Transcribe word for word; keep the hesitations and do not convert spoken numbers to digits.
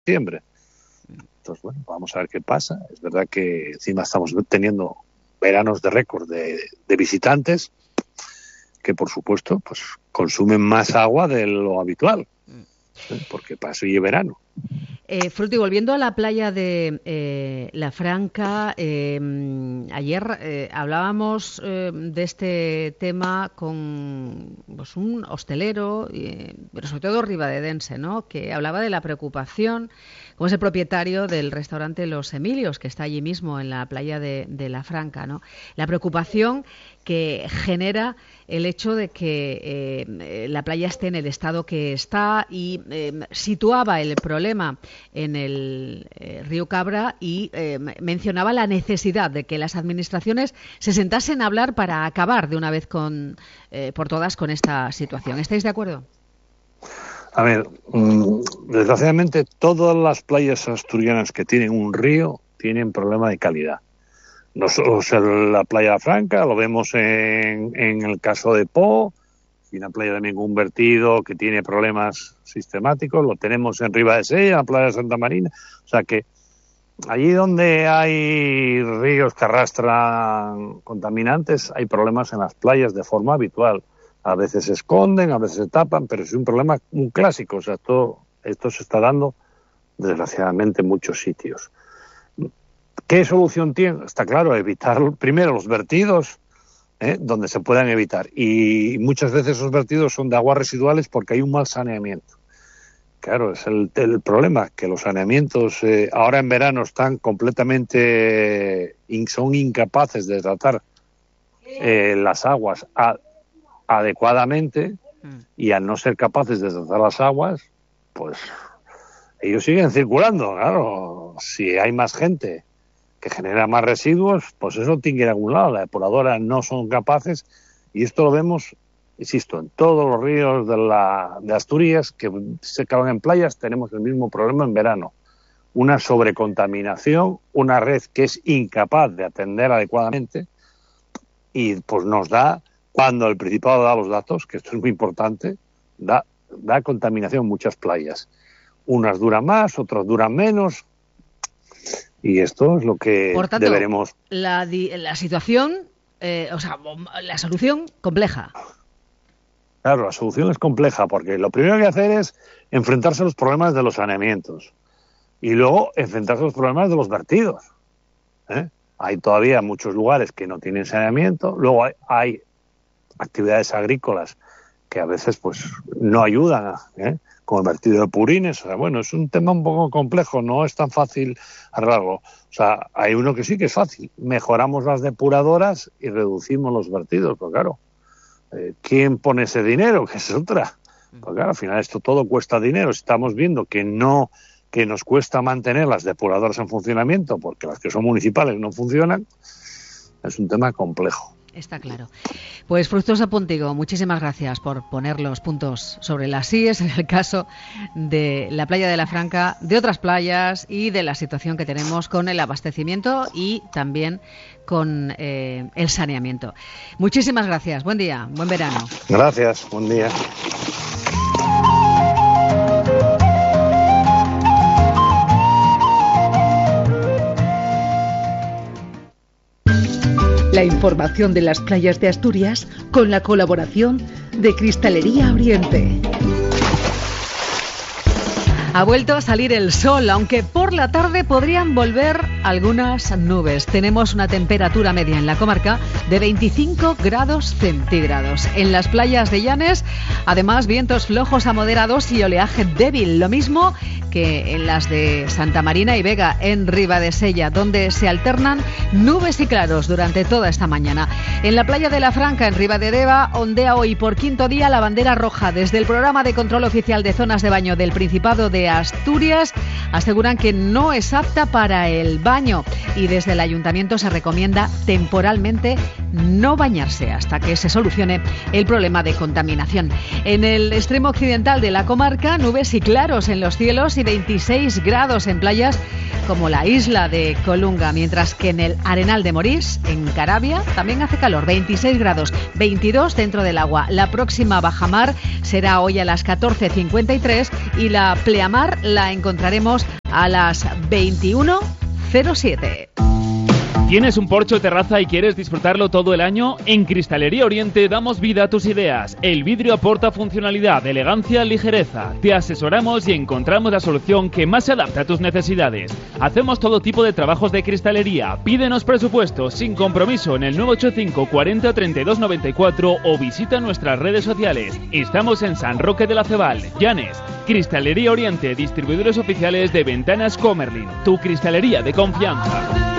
septiembre. Entonces, bueno, vamos a ver qué pasa. Es verdad que encima estamos teniendo veranos de récord de, de visitantes que, por supuesto, pues consumen más agua de lo habitual, ¿eh? Porque paso y verano. Eh, Fruti, volviendo a la playa de eh, La Franca, eh, ayer eh, hablábamos eh, de este tema con pues, un hostelero, eh, pero sobre todo ribadedense, ¿no?, que hablaba de la preocupación, como es el propietario del restaurante Los Emilios, que está allí mismo en la playa de, de La Franca, ¿no?, la preocupación que genera el hecho de que eh, la playa esté en el estado que está, y eh, situaba el problema en el eh, río Cabra y eh, mencionaba la necesidad de que las administraciones se sentasen a hablar para acabar de una vez con eh, por todas con esta situación. ¿Estáis de acuerdo? A ver, mmm, desgraciadamente todas las playas asturianas que tienen un río tienen problema de calidad. No solo en la playa de La Franca, lo vemos en, en el caso de Po, y una playa también con un vertido que tiene problemas sistemáticos, lo tenemos en Ribadesella, en la playa de Santa Marina. O sea que allí donde hay ríos que arrastran contaminantes, hay problemas en las playas de forma habitual. A veces se esconden, a veces se tapan, pero es un problema un clásico. O sea, esto, esto se está dando, desgraciadamente, en muchos sitios. ¿Qué solución tiene? Está claro, evitar primero los vertidos, ¿eh?, donde se puedan evitar. Y muchas veces esos vertidos son de aguas residuales porque hay un mal saneamiento. Claro, es el, el problema, que los saneamientos eh, ahora en verano están completamente, in, son incapaces de tratar eh, las aguas a, adecuadamente, y al no ser capaces de tratar las aguas, pues ellos siguen circulando. Claro, si hay más gente que genera más residuos, pues eso tiene que ir a algún lado. Las depuradoras no son capaces, y esto lo vemos, insisto, en todos los ríos de, la, de Asturias que se acaban en playas. Tenemos el mismo problema en verano, una sobrecontaminación, una red que es incapaz de atender adecuadamente, y pues nos da, cuando el Principado da los datos, que esto es muy importante, da, da contaminación en muchas playas. Unas duran más, otras duran menos. Y esto es lo que Por tanto, deberemos... La, la situación, eh, o sea, la solución compleja. Claro, la solución es compleja, porque lo primero que hay que hacer es enfrentarse a los problemas de los saneamientos y luego enfrentarse a los problemas de los vertidos, ¿eh? Hay todavía muchos lugares que no tienen saneamiento, luego hay, hay actividades agrícolas que a veces pues no ayudan, ¿eh?, con el vertido de purines. O sea, bueno, es un tema un poco complejo, no es tan fácil arreglarlo. O sea, hay uno que sí que es fácil. Mejoramos las depuradoras y reducimos los vertidos. Pues claro, eh, ¿quién pone ese dinero? Que es otra. Pues claro, al final esto todo cuesta dinero. Estamos viendo que no, que nos cuesta mantener las depuradoras en funcionamiento porque las que son municipales no funcionan. Es un tema complejo. Está claro. Pues Fructuoso Puntigo, muchísimas gracias por poner los puntos sobre las íes en el caso de la playa de La Franca, de otras playas y de la situación que tenemos con el abastecimiento y también con eh, el saneamiento. Muchísimas gracias. Buen día, buen verano. Gracias, buen día. La información de las playas de Asturias con la colaboración de Cristalería Oriente. Ha vuelto a salir el sol, aunque por la tarde podrían volver algunas nubes. Tenemos una temperatura media en la comarca de veinticinco grados centígrados. En las playas de Llanes, además, vientos flojos a moderados y oleaje débil. Lo mismo que en las de Santa Marina y Vega, en Ribadesella, donde se alternan nubes y claros durante toda esta mañana. En la playa de La Franca, en Ribadedeva, ondea hoy por quinto día la bandera roja. Desde el programa de control oficial de zonas de baño del Principado de Asturias aseguran que no es apta para el baño, y desde el ayuntamiento se recomienda temporalmente no bañarse hasta que se solucione el problema de contaminación. En el extremo occidental de la comarca, nubes y claros en los cielos y veintiséis grados en playas como la isla de Colunga, mientras que en el Arenal de Morís, en Carabia, también hace calor, veintiséis grados, veintidós dentro del agua. La próxima bajamar será hoy a las catorce cincuenta y tres y la pleamar la encontraremos a las veintiuno cero siete. ¿Tienes un porche o terraza y quieres disfrutarlo todo el año? En Cristalería Oriente damos vida a tus ideas. El vidrio aporta funcionalidad, elegancia, ligereza. Te asesoramos y encontramos la solución que más se adapta a tus necesidades. Hacemos todo tipo de trabajos de cristalería. Pídenos presupuestos sin compromiso en el nueve ocho cinco cuarenta treinta y dos noventa y cuatro o visita nuestras redes sociales. Estamos en San Roque de la Cebal, Llanes. Cristalería Oriente, distribuidores oficiales de Ventanas Comerlin. Tu cristalería de confianza.